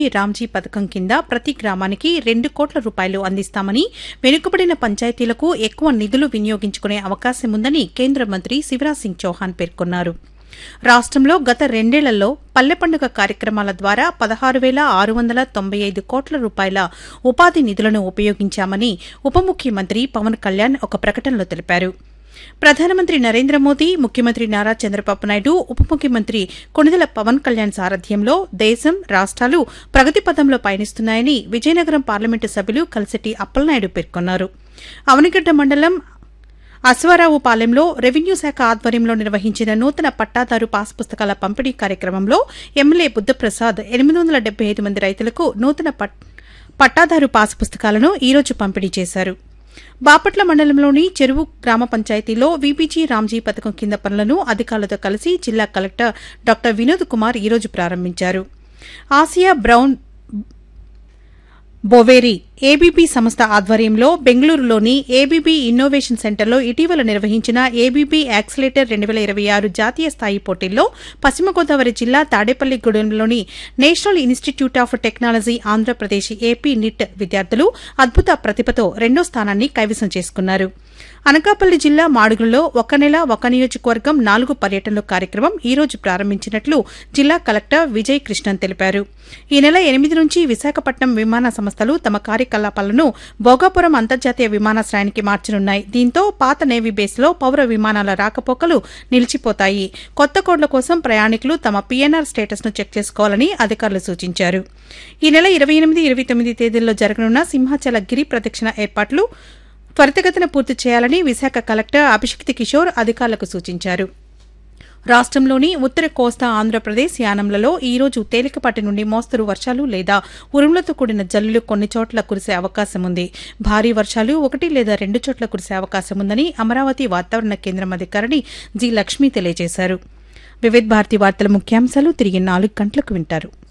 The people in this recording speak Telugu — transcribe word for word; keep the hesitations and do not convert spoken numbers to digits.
రామ్జీ పథకం కింద ప్రతి గ్రామానికి రెండు కోట్ల రూపాయలు అందిస్తామని, వెనుకబడిన పంచాయతీలకు ఎక్కువ నిధులు వినియోగించుకునే అవకాశం ఉందని కేంద్ర మంత్రి శివరాజ్ సింగ్ చౌహాన్ పేర్కొన్నారు. రాష్టంలో గత రెండేళ్లలో పల్లె పండుగ కార్యక్రమాల ద్వారా పదహారు వేల ఆరు వందల తొంభై ఐదు కోట్ల రూపాయల ఉపాధి నిధులను ఉపయోగించామని ఉప ముఖ్యమంత్రి పవన్ కళ్యాణ్ ఒక ప్రకటనలో తెలిపారు. ప్రధానమంత్రి నరేంద్ర మోదీ, ముఖ్యమంత్రి నారా చంద్రబాబు నాయుడు, ఉప ముఖ్యమంత్రి కొణిదెల పవన్ కళ్యాణ్ సారథ్యంలో దేశం, రాష్ట్రాలు ప్రగతి పథంలో పయనిస్తున్నాయని విజయనగరం పార్లమెంటు సభ్యులు కలిశెట్టి అప్పలనాయుడు పేర్కొన్నారు. అవనిగడ్డ మండలం అశ్వారావుపాలెంలో రెవెన్యూ శాఖ ఆధ్వర్యంలో నిర్వహించిన నూతన పట్టాదారు పాస్ పుస్తకాల పంపిణీ కార్యక్రమంలో ఎమ్మెల్యే బుద్దప్రసాద్ ఎనిమిది వందల డెబ్బై ఐదు మంది రైతులకు నూతన పట్టాదారు పాస్ పుస్తకాలను ఈరోజు పంపిణీ చేశారు. బాపట్ల మండలంలోని చెరువు గ్రామ పంచాయతీలో వీపీజీ రామ్జీ పథకం కింద పనులను అధికారులతో కలిసి జిల్లా కలెక్టర్ డాక్టర్ వినోద్ కుమార్ ఈరోజు ప్రారంభించారు. ఆసియా బ్రౌన్ బొవేరీ ఏబీబీ సంస్థ ఆధ్వర్యంలో బెంగళూరులోని ఏబీబీ ఇన్నోవేషన్ సెంటర్లో ఇటీవల నిర్వహించిన ఏబీబీ యాక్సిలేటర్ రెండు వేల ఇరవై ఆరు జాతీయ స్థాయి పోటీల్లో పశ్చిమ గోదావరి జిల్లా తాడేపల్లిగూడెంలోని national institute of technology Andhra Pradesh AP neat విద్యార్థులు అద్భుత ప్రతిభతో రెండో స్థానాన్ని కైవసం చేసుకున్నారు. అనకాపల్లి జిల్లా మాడుగులలో ఒక నెల ఒక నియోజకవర్గం నాలుగు పర్యటనలు కార్యక్రమం ఈ రోజు ప్రారంభించినట్లు జిల్లా కలెక్టర్ విజయ్ కృష్ణన్ తెలిపారు. ఈ నెల ఎనిమిది నుంచి విశాఖపట్నం విమాన సంస్థలు తమ కార్యకలాపాలను భోగాపురం అంతర్జాతీయ విమానాశ్రయానికి మార్చనున్నాయి. దీంతో పాత నేవీ బేస్లో పౌర విమానాల రాకపోకలు నిలిచిపోతాయి. కొత్త కోడ్ల కోసం ప్రయాణికులు తమ పీఎన్ఆర్ స్టేటస్ను చెక్ చేసుకోవాలని అధికారులు సూచించారు. ఈ నెల ఇరవై ఎనిమిది ఇరవై తొమ్మిది తేదీల్లో జరగనున్న సింహాచల గిరి ప్రదక్షిణ ఏర్పాట్లు త్వరితగతిన పూర్తి చేయాలని విశాఖ కలెక్టర్ అభిషిక్తి కిషోర్ అధికారులకు సూచించారు. రాష్టంలోని ఉత్తర కోస్తా ఆంధ్రప్రదేశ్ యానంలలో ఈ రోజు తేలికపాటి నుండి మోస్తరు వర్షాలు లేదా ఉరుములతో కూడిన జల్లులు కొన్ని చోట్ల కురిసే అవకాశం ఉంది. భారీ వర్షాలు ఒకటి లేదా రెండు చోట్ల కురిసే అవకాశం ఉందని అమరావతి వాతావరణ కేంద్రం అధికారిని జి లక్ష్మి తెలియజేశారు. వివిధ భారతి వార్తల ముఖ్యాంశాలు తిరిగి నాలుగు గంటలకు వింటారు.